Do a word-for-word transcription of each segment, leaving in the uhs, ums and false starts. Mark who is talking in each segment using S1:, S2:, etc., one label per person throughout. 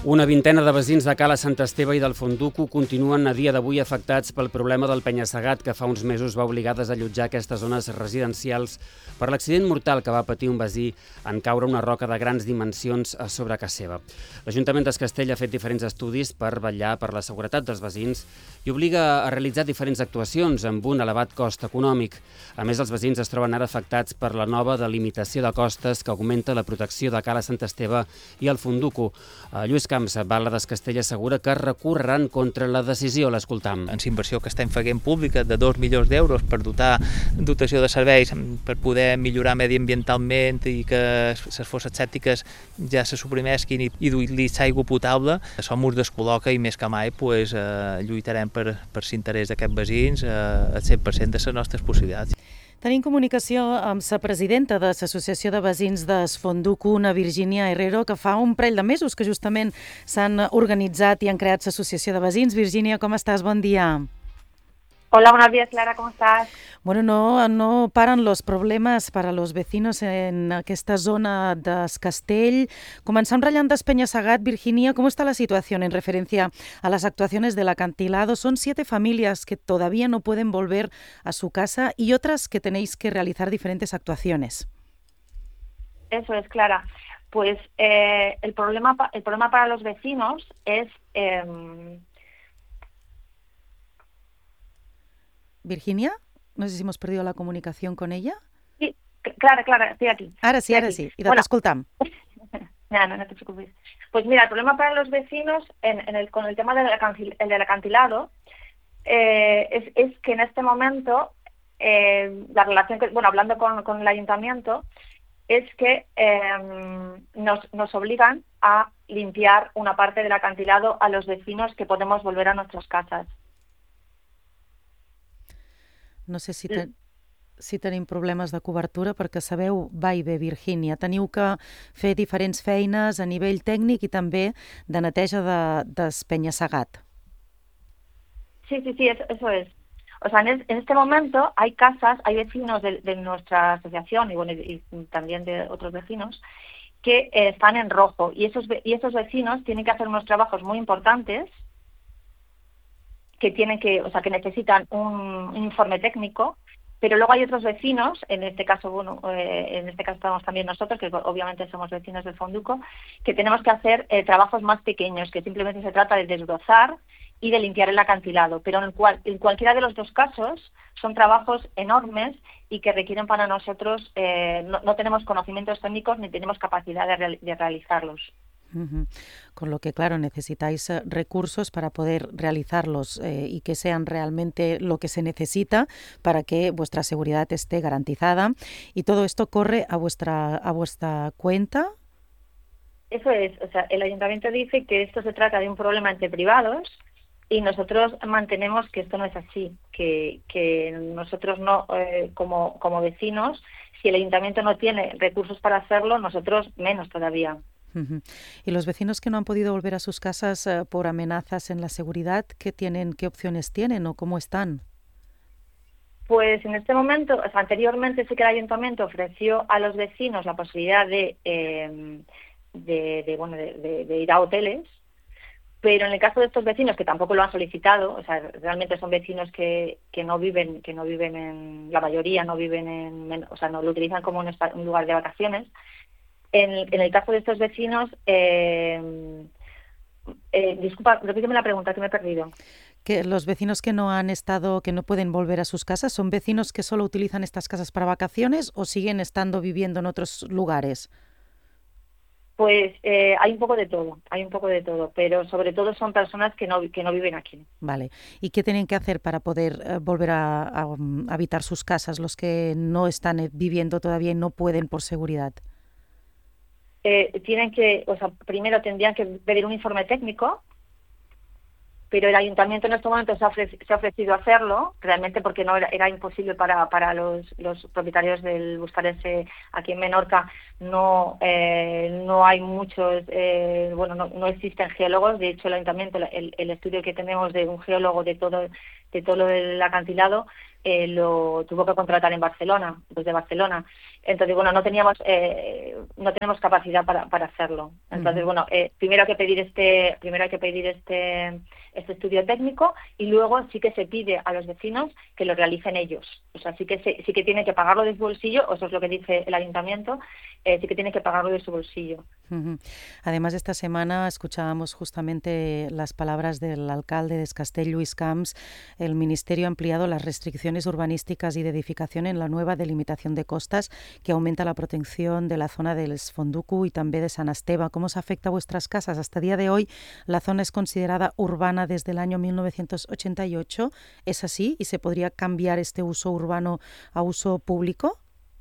S1: Una vintena de veïns de Cala Sant Esteve i del Fonduco continuen a dia d'avui afectats pel problema del penya-segat que fa uns mesos va obligar a desallotjar aquestes zones residencials per l'accident mortal que va patir un veí en caure una roca de grans dimensions a sobre casa seva. L'Ajuntament d'Es Castell ha fet diferents estudis per vetllar per la seguretat dels veïns i obliga a realitzar diferents actuacions amb un elevat cost econòmic. A més, els veïns es troben ara afectats per la nova delimitació de costes que augmenta la protecció de Cala Sant Esteve i el Fonduco. Lluís Camps, batlle d'Es Castell, assegura que recorreran contra la decisió. L'escoltam.
S2: En la inversió que estem fent pública de dos milions d'euros per dotar dotació de serveis, per poder millorar mediambientalment i que les fosses sèptiques ja se suprimesquin i, i dur-los aigua potable, això ens descol·loca i més que mai pues, eh, lluitarem per, per l'interès d'aquests veïns eh, al cent per cent de les nostres possibilitats.
S3: Tenim comunicació amb la presidenta de l'Associació de Veïns d'Es Fonduco, una Virginia Herrero, que fa un parell de mesos que justament s'han organitzat i han creat l'Associació de Veïns. Virginia, com estàs? Bon dia.
S4: Hola, buenos días, Clara, ¿cómo estás?
S3: Bueno, no, no paran los problemas para los vecinos en aquesta zona d'Es Castell. Comenzamos ratllant des Peña-Segat. Virginia, ¿cómo está la situación en referencia a las actuaciones del acantilado? Son siete familias que todavía no pueden volver a su casa y otras que tenéis que realizar diferentes actuaciones.
S4: Eso es, Clara. Pues eh, el, problema, el problema para los vecinos es... Eh,
S3: Virginia, no sé si hemos perdido la comunicación con ella.
S4: Sí, Clara, Clara, estoy aquí.
S3: Ahora sí,
S4: estoy
S3: ahora
S4: aquí.
S3: sí. Y
S4: bueno,
S3: escoltam.
S4: No, no, no te preocupes. Pues mira, el problema para los vecinos en, en el, con el tema del, acantil, el del acantilado eh, es, es que en este momento eh, la relación que, bueno, hablando con, con el ayuntamiento, es que eh, nos, nos obligan a limpiar una parte del acantilado a los vecinos que podemos volver a nuestras casas.
S3: No sé si, ten, si tenim problemes de cobertura, perquè sabeu, va i ve, Virgínia. Teniu que fer diferents feines a nivell tècnic i també de neteja de, des penya-segat.
S4: Sí, sí, sí, eso, eso es. O sea, en, es, en este momento hay casas, hay vecinos de, de nuestra asociación y, bueno, y, y también de otros vecinos que eh, están en rojo y esos, y esos vecinos tienen que hacer unos trabajos muy importantes que tienen que, o sea, que necesitan un, un informe técnico, pero luego hay otros vecinos, en este caso, bueno, eh, en este caso estamos también nosotros, que obviamente somos vecinos del Fonduco, que tenemos que hacer eh, trabajos más pequeños, que simplemente se trata de desbrozar y de limpiar el acantilado, pero en, el cual, en cualquiera de los dos casos son trabajos enormes y que requieren para nosotros, eh, no, no tenemos conocimientos técnicos ni tenemos capacidad de, real, de realizarlos.
S3: Uh-huh. Con lo que, claro, necesitáis eh, recursos para poder realizarlos eh, y que sean realmente lo que se necesita para que vuestra seguridad esté garantizada. ¿Y todo esto corre a vuestra, a vuestra cuenta?
S4: Eso es. O sea, el ayuntamiento dice que esto se trata de un problema entre privados y nosotros mantenemos que esto no es así, que, que nosotros no, eh, como, como vecinos, si el ayuntamiento no tiene recursos para hacerlo, nosotros menos todavía.
S3: Uh-huh. ¿Y los vecinos que no han podido volver a sus casas uh, por amenazas en la seguridad, qué tienen, qué opciones tienen o cómo están?
S4: Pues en este momento, o sea, anteriormente sí que el ayuntamiento ofreció a los vecinos la posibilidad de, eh, de, de, bueno, de, de, de ir a hoteles, pero en el caso de estos vecinos que tampoco lo han solicitado, o sea, realmente son vecinos que, que no viven, que no viven en, la mayoría no viven en, o sea, no lo utilizan como un, un lugar de vacaciones. En, en el caso de estos vecinos, eh, eh, disculpa, repíteme la pregunta que me he perdido.
S3: Que los vecinos que no han estado, que no pueden volver a sus casas, ¿son vecinos que solo utilizan estas casas para vacaciones o siguen estando viviendo en otros lugares?
S4: Pues eh, hay un poco de todo, hay un poco de todo, pero sobre todo son personas que no, que no viven aquí.
S3: Vale. ¿Y qué tienen que hacer para poder eh, volver a, a, a habitar sus casas, los que no están viviendo todavía y no pueden por seguridad?
S4: Eh, tienen que, o sea, primero tendrían que pedir un informe técnico, pero el ayuntamiento en este momento se ha, ofrecido, se ha ofrecido hacerlo, realmente porque no era, era imposible para, para los, los propietarios del Buscarese aquí en Menorca, no eh, no hay muchos, eh, bueno, no, no existen geólogos, de hecho el ayuntamiento, el, el estudio que tenemos de un geólogo de todo de todo lo del acantilado eh, lo tuvo que contratar en Barcelona, desde Barcelona. Entonces, bueno, no teníamos eh, no tenemos capacidad para, para hacerlo. Entonces, uh-huh. bueno, eh, primero hay que pedir este primero hay que pedir este este estudio técnico y luego sí que se pide a los vecinos que lo realicen ellos. O sea, sí que se, sí que tienen que pagarlo de su bolsillo, o eso es lo que dice el ayuntamiento, eh, sí que tienen que pagarlo de su bolsillo.
S3: Uh-huh. Además, esta semana escuchábamos justamente las palabras del alcalde de Escastell, Lluís Camps. El Ministerio ha ampliado las restricciones urbanísticas y de edificación en la nueva delimitación de costas que aumenta la protección de la zona del Fonduku y també de Sant Esteve. ¿Cómo se afecta a vuestras casas? Hasta día de hoy, la zona es considerada urbana desde el año mil novecientos ochenta y ocho. ¿Es así? ¿Y se podría cambiar este uso urbano a uso público?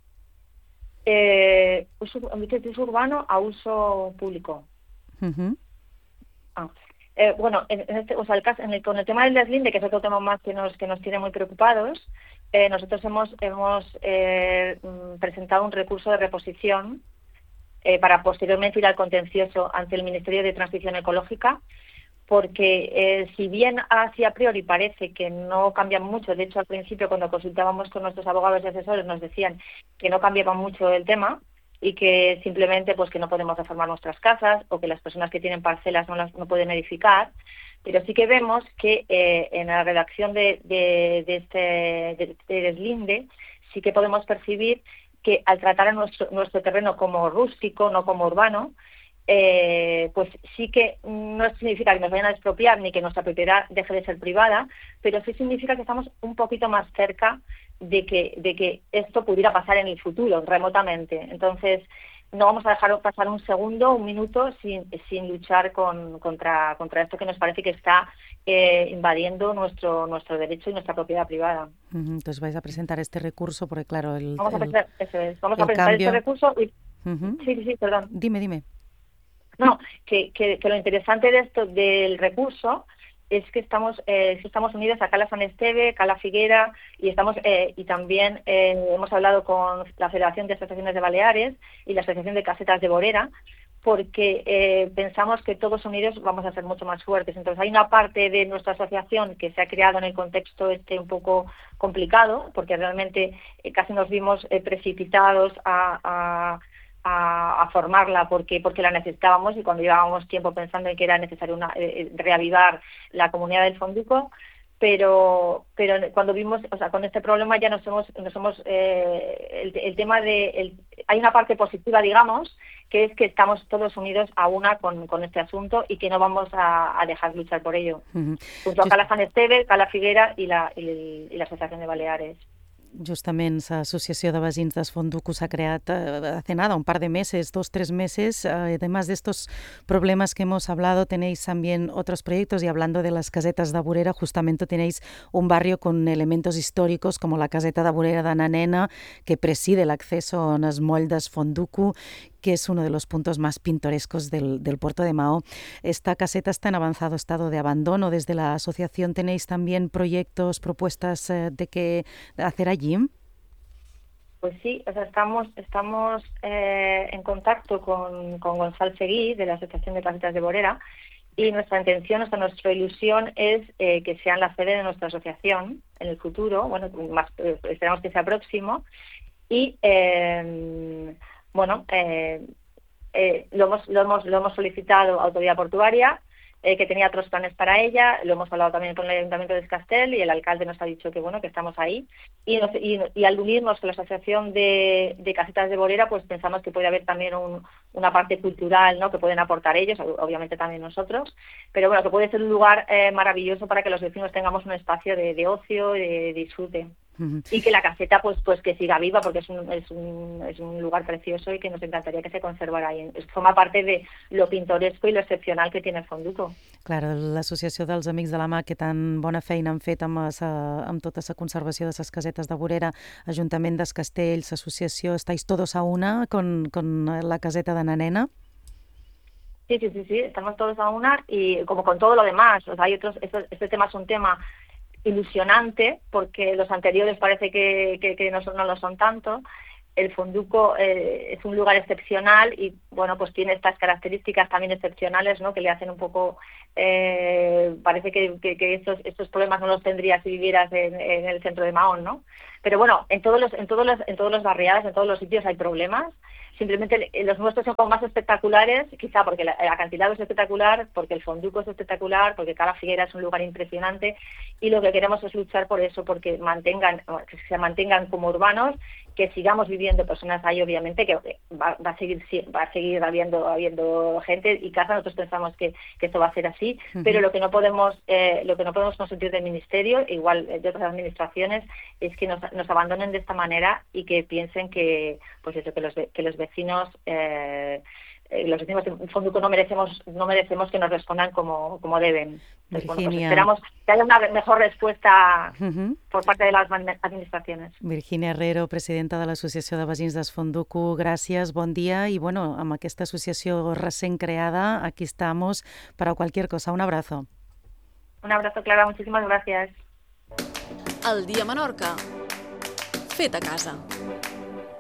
S4: Eh, uso, de uso urbano a uso público.
S3: Uh-huh.
S4: Ah. Eh, bueno, en, en este, o sea, el caso, en el, con el tema del deslinde, que es otro tema más que nos que nos tiene muy preocupados, eh, nosotros hemos hemos eh, presentado un recurso de reposición eh, para posteriormente ir al contencioso ante el Ministerio de Transición Ecológica, porque eh, si bien así a priori parece que no cambian mucho, de hecho al principio cuando consultábamos con nuestros abogados y asesores nos decían que no cambiaba mucho el tema y que simplemente pues que no podemos reformar nuestras casas o que las personas que tienen parcelas no las no pueden edificar, pero sí que vemos que eh, en la redacción de, de, de este de, de deslinde sí que podemos percibir que al tratar a nuestro, nuestro terreno como rústico, no como urbano, Eh, pues sí que no significa que nos vayan a expropiar ni que nuestra propiedad deje de ser privada, pero sí significa que estamos un poquito más cerca de que, de que esto pudiera pasar en el futuro, remotamente. Entonces, no vamos a dejar pasar un segundo, un minuto, sin, sin luchar con, contra, contra esto que nos parece que está eh, invadiendo nuestro, nuestro derecho y nuestra propiedad privada.
S3: Entonces vais a presentar este recurso, porque claro, el,
S4: vamos a
S3: el,
S4: presentar, eso es, vamos a presentar
S3: cambio...
S4: este recurso y...
S3: Uh-huh.
S4: Sí, sí, sí, perdón.
S3: Dime, dime.
S4: No, que, que, que lo interesante de esto del recurso es que estamos eh, estamos unidos a Cala Sant Esteve, Cala Figuera y estamos eh, y también eh, hemos hablado con la Federación de Asociaciones de Baleares y la Asociación de Casetas de Borera, porque eh, pensamos que todos unidos vamos a ser mucho más fuertes. Entonces hay una parte de nuestra asociación que se ha creado en el contexto este un poco complicado, porque realmente eh, casi nos vimos eh, precipitados a, a A, a formarla porque porque la necesitábamos y cuando llevábamos tiempo pensando en que era necesario una, eh, reavivar la comunidad del Fonduco, pero pero cuando vimos, o sea, con este problema ya nos hemos nos hemos eh, el, el tema de el, hay una parte positiva, digamos, que es que estamos todos unidos a una con, con este asunto y que no vamos a, a dejar luchar por ello. Uh-huh. Junto a Cala Sant Esteve, Cala Figuera y la y, y la Asociación de Baleares.
S3: Justament l'Associació de Veïns d'Esfonduco s'ha creat eh, hace nada, un par de meses, dos, tres meses. Eh, además de estos problemas que hemos hablado, tenéis también otros proyectos y hablando de las casetas de Vorera, justamente tenéis un barrio con elementos históricos como la caseta de Vorera de Nanena, que preside el acceso a las Moll d'Esfonduco, que es uno de los puntos más pintorescos del, del puerto de Mahó. Esta caseta está en avanzado estado de abandono. Desde la asociación tenéis también proyectos, propuestas eh, de qué hacer allí.
S4: Pues sí, o sea, estamos estamos eh, en contacto con, con Gonzalo Seguí de la Asociación de Casetas de Vorera y nuestra intención, nuestra, nuestra ilusión es eh, que sean la sede de nuestra asociación en el futuro, bueno, más, eh, esperamos que sea próximo y eh, bueno, eh, eh, lo, hemos, lo, hemos, lo hemos solicitado a Autoridad Portuaria, eh, que tenía otros planes para ella, lo hemos hablado también con el Ayuntamiento de Escastell y el alcalde nos ha dicho que bueno que estamos ahí y, nos, y, y al unirnos con la Asociación de, de Casetas de Vorera pues pensamos que puede haber también un, una parte cultural, ¿no?, que pueden aportar ellos, obviamente también nosotros, pero bueno, que puede ser un lugar eh, maravilloso para que los vecinos tengamos un espacio de, de ocio, de, de disfrute. Uh-huh. Y que la caseta pues pues que siga viva porque es un, es un es un lugar precioso y que nos encantaría que se conservara ahí. Forma parte de lo pintoresco y lo excepcional que tiene el Fonduco.
S3: Claro, l'Associació dels Amics de la Mà, que tan bona feina han fet amb, sa, amb tota la conservació de les casetes de Vorera, Ajuntament d'Escastell, l'associació, estáis todos a una con, con la caseta de Nanena?
S4: Sí, sí, sí, sí, estamos todos a una y como con todo lo demás, o sea, hay otros, este, este tema es un tema ilusionante porque los anteriores parece que, que, que no, son, no lo son tanto, el Fonduco eh, es un lugar excepcional y, bueno, pues tiene estas características también excepcionales, ¿no? Que le hacen un poco, eh, parece que, que, que estos, estos problemas no los tendrías si vivieras en, en el centro de Mahón, ¿no? Pero bueno, en todos los, en todos los, en todos los barriadas, en todos los sitios hay problemas. Simplemente los nuestros son como más espectaculares, quizá porque el acantilado es espectacular, porque el Fonduco es espectacular, porque Cala Figuera es un lugar impresionante, y lo que queremos es luchar por eso, porque mantengan, que se mantengan como urbanos, que sigamos viviendo personas ahí, obviamente, que va, va a seguir va a seguir habiendo habiendo gente y casa. Nosotros pensamos que, que esto va a ser así, uh-huh. Pero lo que no podemos eh, lo que no podemos consentir del ministerio, igual de otras administraciones, es que nos, nos abandonen de esta manera y que piensen que pues eso, que los que los vecinos eh, los vecinos de Fonduco no merecemos no merecemos que nos respondan como, como deben. Entonces, bueno, pues esperamos que haya una mejor respuesta uh-huh. por parte de las administraciones.
S3: Virginia Herrero, presidenta de l'Associació de Veïns del Fonduco, gràcies, bon dia. I bueno, amb aquesta associació recent creada, aquí estamos para cualquier cosa. Un abrazo.
S4: Un abrazo, Clara. Muchísimas gracias.
S5: El dia a Menorca. Fet a casa.